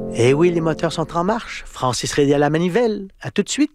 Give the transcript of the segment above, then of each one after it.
Eh oui, les moteurs sont en marche. Francis Rédy à la manivelle. À tout de suite.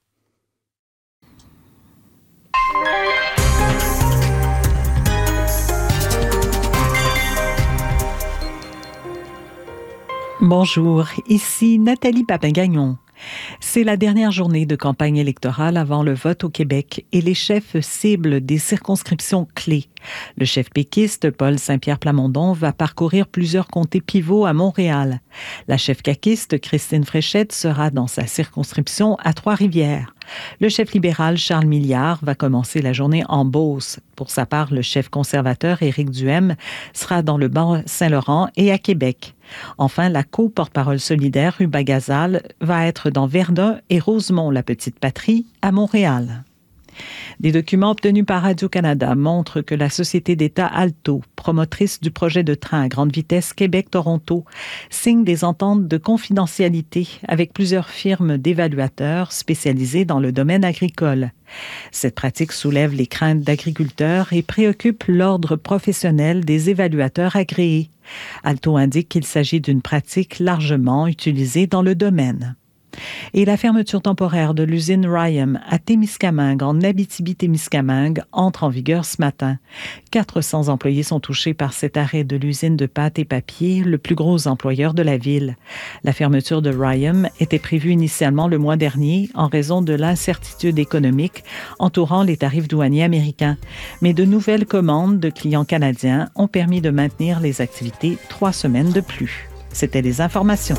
Bonjour, ici Nathalie Papin-Gagnon. C'est la dernière journée de campagne électorale avant le vote au Québec et les chefs ciblent des circonscriptions clés. Le chef péquiste, Paul Saint-Pierre Plamondon, va parcourir plusieurs comtés pivots à Montréal. La chef caquiste, Christine Fréchette, sera dans sa circonscription à Trois-Rivières. Le chef libéral, Charles Milliard, va commencer la journée en Beauce. Pour sa part, le chef conservateur, Éric Duhem, sera dans le Bas-Saint-Laurent et à Québec. Enfin, la co-porte-parole solidaire, Ruba Gazal, va être dans Verdun et Rosemont, la petite patrie, à Montréal. Des documents obtenus par Radio-Canada montrent que la société d'État Alto, promotrice du projet de train à grande vitesse Québec-Toronto, signe des ententes de confidentialité avec plusieurs firmes d'évaluateurs spécialisées dans le domaine agricole. Cette pratique soulève les craintes d'agriculteurs et préoccupe l'ordre professionnel des évaluateurs agréés. Alto indique qu'il s'agit d'une pratique largement utilisée dans le domaine. Et la fermeture temporaire de l'usine Ryam à Témiscamingue, en Abitibi-Témiscamingue, entre en vigueur ce matin. 400 employés sont touchés par cet arrêt de l'usine de pâte et papier, le plus gros employeur de la ville. La fermeture de Ryam était prévue initialement le mois dernier en raison de l'incertitude économique entourant les tarifs douaniers américains. Mais de nouvelles commandes de clients canadiens ont permis de maintenir les activités 3 semaines de plus. C'était les informations.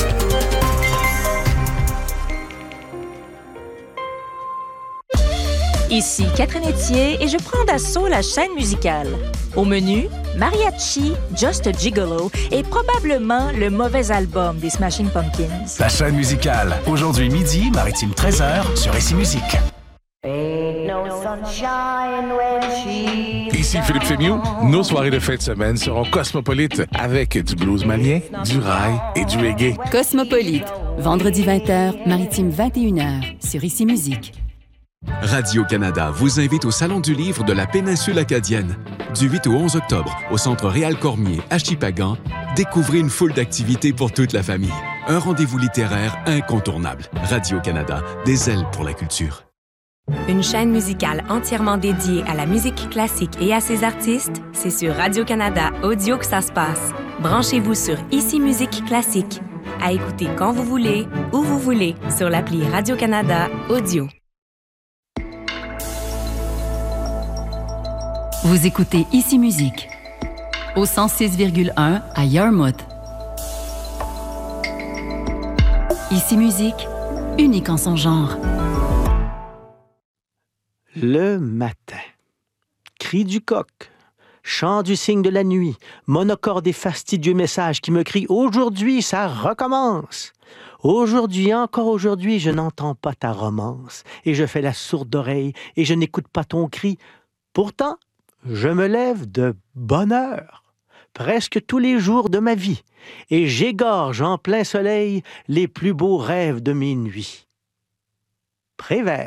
Ici Catherine Etier et je prends d'assaut la chaîne musicale. Au menu, Mariachi, Just a Gigolo et probablement le mauvais album des Smashing Pumpkins. La chaîne musicale, aujourd'hui midi, Maritime 13h sur Ici Musique. Ici Philippe Fémieux. Nos soirées de fin de semaine seront cosmopolites avec du blues malien, du rail et du reggae. Cosmopolite, vendredi 20h, Maritime 21h sur Ici Musique. Radio-Canada vous invite au Salon du livre de la péninsule acadienne. Du 8 au 11 octobre, au Centre Réal Cormier à Shippagan, découvrez une foule d'activités pour toute la famille. Un rendez-vous littéraire incontournable. Radio-Canada, des ailes pour la culture. Une chaîne musicale entièrement dédiée à la musique classique et à ses artistes, c'est sur Radio-Canada Audio que ça se passe. Branchez-vous sur Ici Musique Classique. À écouter quand vous voulez, où vous voulez, sur l'appli Radio-Canada Audio. Vous écoutez Ici Musique, au 106,1 à Yarmouth. Ici Musique, unique en son genre. Le matin. Cri du coq. Chant du cygne de la nuit. Monocorde et fastidieux message qui me crie « Aujourd'hui, ça recommence !» Aujourd'hui, encore aujourd'hui, je n'entends pas ta romance. Et je fais la sourde oreille et je n'écoute pas ton cri. Pourtant, je me lève de bonne heure, presque tous les jours de ma vie, et j'égorge en plein soleil les plus beaux rêves de mes nuits. Prévert.